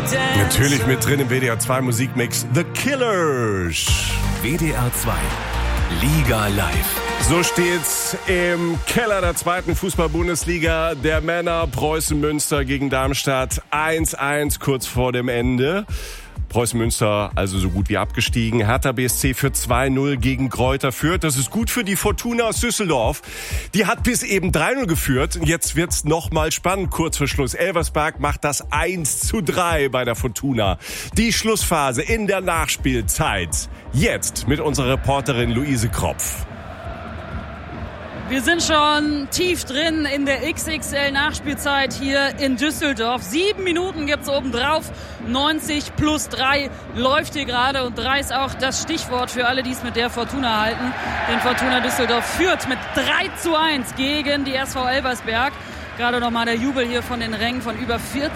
Natürlich mit drin im WDR 2 Musikmix The Killers. WDR 2 Liga live. So steht's im Keller der zweiten Fußball-Bundesliga der Männer. Preußen Münster gegen Darmstadt 1-1 kurz vor dem Ende. Preußen Münster also so gut wie abgestiegen. Hertha BSC für 2-0 gegen Greuther Fürth. Das ist gut für die Fortuna aus Düsseldorf. Die hat bis eben 3-0 geführt. Jetzt wird's noch mal spannend kurz vor Schluss. Elversberg macht das 1-3 bei der Fortuna. Die Schlussphase in der Nachspielzeit. Jetzt mit unserer Reporterin Luise Kropf. Wir sind schon tief drin in der XXL-Nachspielzeit hier in Düsseldorf. 7 Minuten gibt's obendrauf. 90+3 läuft hier gerade. Und 3 ist auch das Stichwort für alle, die es mit der Fortuna halten. Denn Fortuna Düsseldorf führt mit 3-1 gegen die SV Elversberg. Gerade nochmal der Jubel hier von den Rängen von über 40